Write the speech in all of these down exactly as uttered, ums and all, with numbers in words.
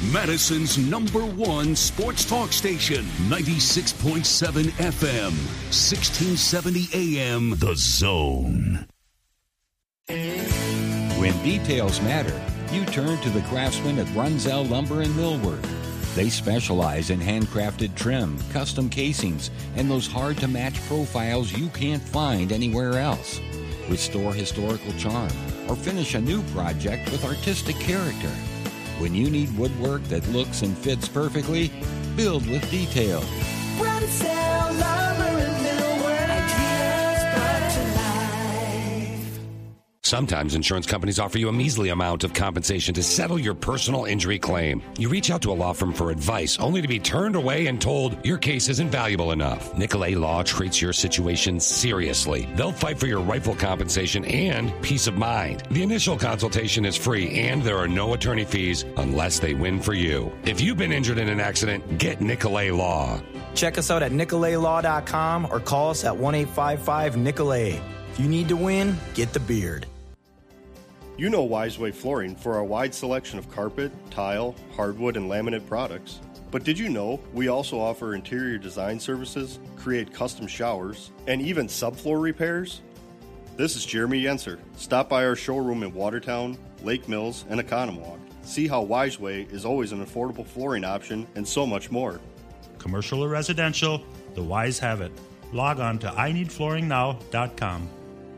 Madison's number one sports talk station, ninety-six point seven F M, sixteen seventy A M, The Zone. When details matter, you turn to the craftsmen at Brunzell Lumber and Millwork. They specialize in handcrafted trim, custom casings, and those hard-to-match profiles you can't find anywhere else. Restore historical charm or finish a new project with artistic character. When you need woodwork that looks and fits perfectly, build with detail. Brunzell Lumber and Millwork, ideas brought to life. Sometimes insurance companies offer you a measly amount of compensation to settle your personal injury claim. You reach out to a law firm for advice, only to be turned away and told your case isn't valuable enough. Nicolay Law treats your situation seriously. They'll fight for your rightful compensation and peace of mind. The initial consultation is free, and there are no attorney fees unless they win for you. If you've been injured in an accident, get Nicolay Law. Check us out at nicolay law dot com or call us at one eight five five Nicolay. If you need to win, get the beard. You know Wiseway Flooring for our wide selection of carpet, tile, hardwood, and laminate products. But did you know we also offer interior design services, create custom showers, and even subfloor repairs? This is Jeremy Yenser. Stop by our showroom in Watertown, Lake Mills, and Economowoc. See how Wiseway is always an affordable flooring option and so much more. Commercial or residential, the Wise have it. Log on to I need flooring now dot com.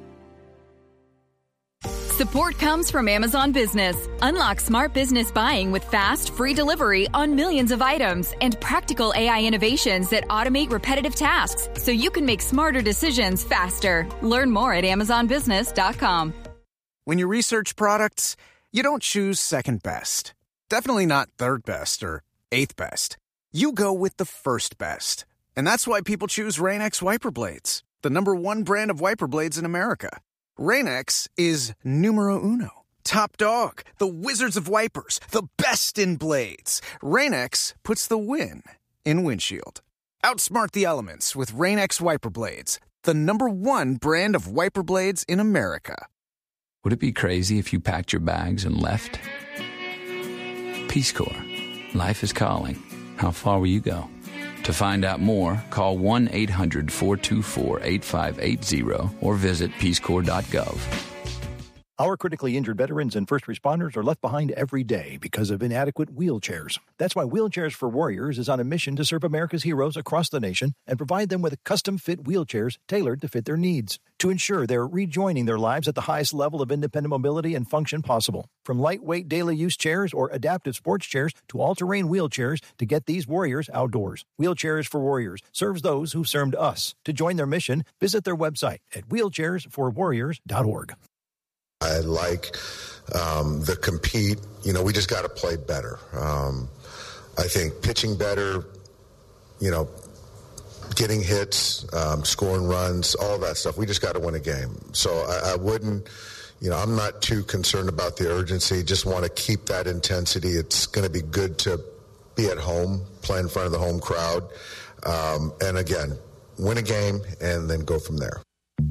Support comes from Amazon Business. Unlock smart business buying with fast, free delivery on millions of items and practical A I innovations that automate repetitive tasks so you can make smarter decisions faster. Learn more at amazon business dot com. When you research products, you don't choose second best. Definitely not third best or eighth best. You go with the first best. And that's why people choose Rain-X wiper blades, the number one brand of wiper blades in America. Rain-X is numero uno. Top dog, the wizards of wipers, the best in blades. Rain-X puts the win in windshield. Outsmart the elements with Rain-X wiper blades, the number one brand of wiper blades in America. Would it be crazy if you packed your bags and left? Peace Corps. Life is calling. How far will you go? To find out more, call one eight hundred four two four eight five eight zero or visit peace corps dot gov. Our critically injured veterans and first responders are left behind every day because of inadequate wheelchairs. That's why Wheelchairs for Warriors is on a mission to serve America's heroes across the nation and provide them with custom-fit wheelchairs tailored to fit their needs to ensure they're rejoining their lives at the highest level of independent mobility and function possible. From lightweight daily use chairs or adaptive sports chairs to all-terrain wheelchairs to get these warriors outdoors. Wheelchairs for Warriors serves those who served us. To join their mission, visit their website at wheelchairs for warriors dot org. I like um, the compete. You know, we just got to play better. Um, I think pitching better, you know, getting hits, um, scoring runs, all that stuff. We just got to win a game. So I, I wouldn't, you know, I'm not too concerned about the urgency. Just want to keep that intensity. It's going to be good to be at home, play in front of the home crowd. Um, and again, win a game and then go from there.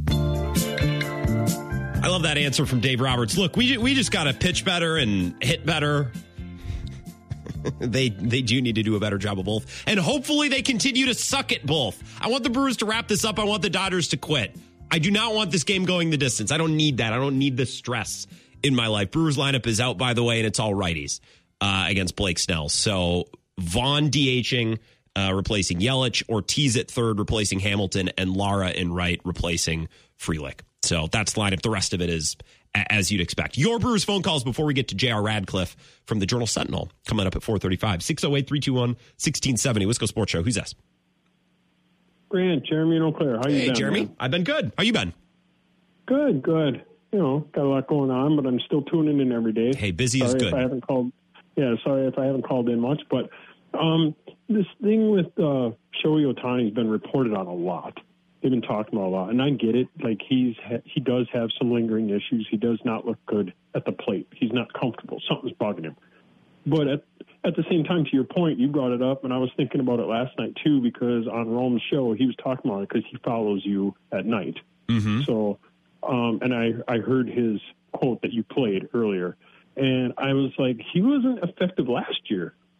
I love that answer from Dave Roberts. Look, we we just got to pitch better and hit better. they they do need to do a better job of both. And hopefully they continue to suck at both. I want the Brewers to wrap this up. I want the Dodgers to quit. I do not want this game going the distance. I don't need that. I don't need the stress in my life. Brewers lineup is out, by the way, and it's all righties uh, against Blake Snell. So Vaughn DHing, uh, replacing Yelich, Ortiz at third, replacing Hamilton, and Lara in right, replacing Frelick. So that's the lineup. The rest of it is as you'd expect. Your Brewers phone calls before we get to J R Radcliffe from the Journal Sentinel coming up at four thirty-five. six oh eight, three two one, one six seven oh. Wisco Sports Show. Who's this? Grant, Jeremy and Eau Claire. How you hey, been? Jeremy. Man? I've been good. How you been? Good, good. You know, got a lot going on, but I'm still tuning in every day. Hey, busy sorry is good. If I haven't called, yeah, sorry if I haven't called in much, but um, this thing with uh, Shohei Ohtani has been reported on a lot. They've been talking about a lot, and I get it. Like he's he does have some lingering issues. He does not look good at the plate. He's not comfortable. Something's bugging him. But at at the same time, to your point, you brought it up, and I was thinking about it last night too, because on Rome's show he was talking about it because he follows you at night. Mm-hmm. So, um, and I I heard his quote that you played earlier, and I was like, he wasn't effective last year.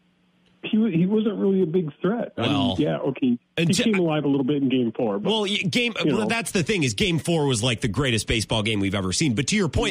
he he wasn't really a big threat. I Well, mean, yeah, okay, he until- came alive a little bit in Game Four. But, Well, y- game. you Well, know. that's the thing is Game Four was like the greatest baseball game we've ever seen. But to your point.